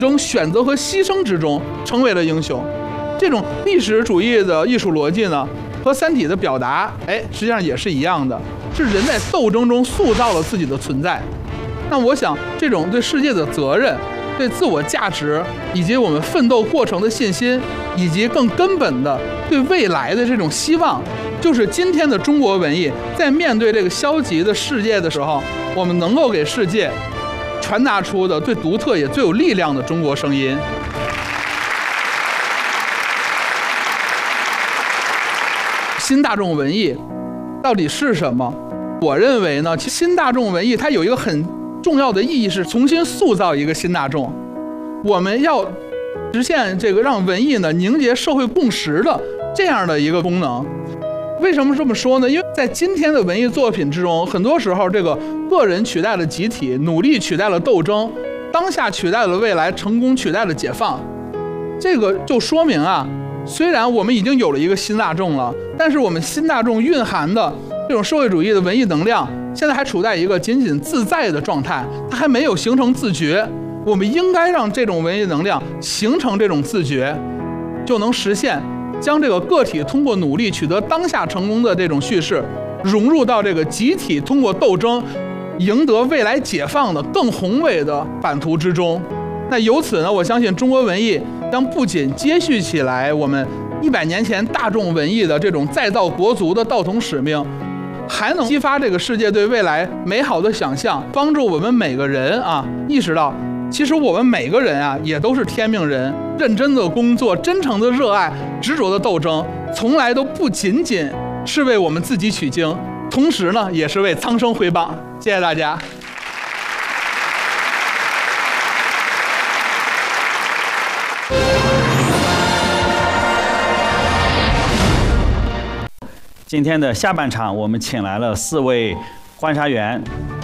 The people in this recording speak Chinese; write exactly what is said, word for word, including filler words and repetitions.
这种选择和牺牲之中成为了英雄。这种历史主义的艺术逻辑呢，和《三体》的表达，哎，实际上也是一样的，是人在斗争中塑造了自己的存在。那我想，这种对世界的责任、对自我价值，以及我们奋斗过程的信心，以及更根本的对未来的这种希望，就是今天的中国文艺在面对这个消极的世界的时候，我们能够给世界传达出的最独特也最有力量的中国声音。新大众文艺到底是什么？我认为呢，其实新大众文艺它有一个很重要的意义，是重新塑造一个新大众。我们要实现这个让文艺呢凝结社会共识的这样的一个功能。为什么这么说呢？因为在今天的文艺作品之中，很多时候这个个人取代了集体，努力取代了斗争，当下取代了未来，成功取代了解放。这个就说明啊，虽然我们已经有了一个新大众了，但是我们新大众蕴含的这种社会主义的文艺能量，现在还处在一个仅仅自在的状态，它还没有形成自觉。我们应该让这种文艺能量形成这种自觉，就能实现将这个个体通过努力取得当下成功的这种叙事，融入到这个集体通过斗争赢得未来解放的更宏伟的版图之中。那由此呢，我相信中国文艺将不仅接续起来我们一百年前大众文艺的这种再造国族的道统使命，还能激发这个世界对未来美好的想象，帮助我们每个人啊意识到，其实我们每个人啊也都是天命人，认真的工作，真诚的热爱，执着的斗争，从来都不仅仅是为我们自己取经，同时呢也是为苍生回榜。谢谢大家。 今天的下半场，我们请来了四位观察员，